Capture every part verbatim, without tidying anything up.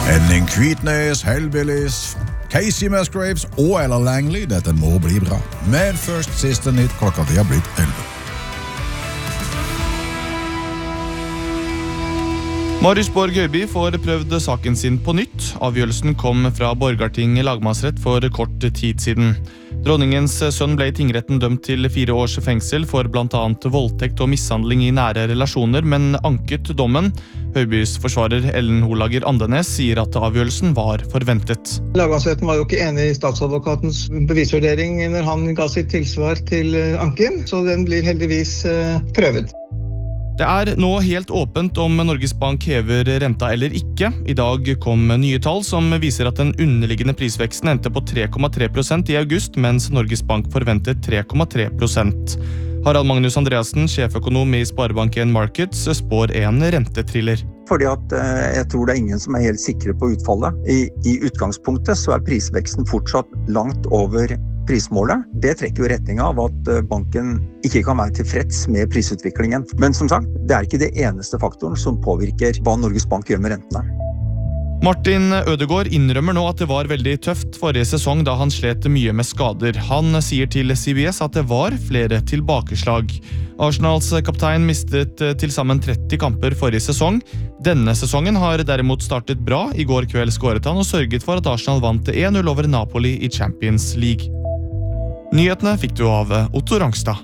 Henning Kvitnes, Hellbillies, Casey Musgraves og Ella Langley. Dette må bli bra. Men først siste nytt klokka de har blitt elleve. Marius Borg Høiby får prøvd saken sin på nytt. Avgjørelsen kom fra Borgarting lagmannsrett for kort tid siden. Dronningens sønn ble i tingretten dømt til fire års fengsel for blant annet voldtekt og mishandling i nære relasjoner, men anket dommen. Høibys forsvarer Ellen Holager Andenes sier at avgjørelsen var forventet. Lagmannsretten var jo ikke enig i statsadvokatens bevisvurdering når han ga sitt tilsvar til anken, så den blir heldigvis prøvet. Det er nå helt åpent om Norges Bank hever renta eller ikke. I dag kom nye tall som viser at den underliggende prisveksten endte på tre komma tre prosent i august, mens Norges Bank forventet tre komma tre prosent. Harald Magnus Andreasen, sjeføkonom i Sparebank en Markets, spår en rentetriller. Fordi at eh, jeg tror det er ingen som er helt sikre på utfallet. I, I utgangspunktet så er prisveksten fortsatt langt over prismålet. Det trekker jo retning av at banken ikke kan være tilfreds med prisutviklingen. Men som sagt, det er ikke det eneste faktoren som påvirker hva Norges Bank gjør med rentene. Martin Ødegaard innrømmer nå at det var veldig tøft forrige sesong da han slet mye med skader. Han sier til C B S at det var flere tilbakeslag. Arsenals kaptein mistet til sammen tretti kamper forrige sesong. Denne sesongen har derimot startet bra. I går kveld skåret han og sørget for at Arsenal vant en null over Napoli i Champions League. Nyhetene fikk du av Otto Rangstad.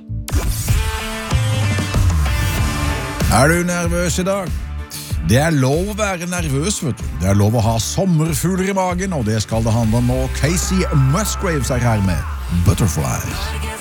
Er du nervøs i dag? Det er lov å være nervøs, vet du. Det er lov å ha sommerfugler i magen, og det skal det handle om nå. Casey Musgraves er her med Butterfly.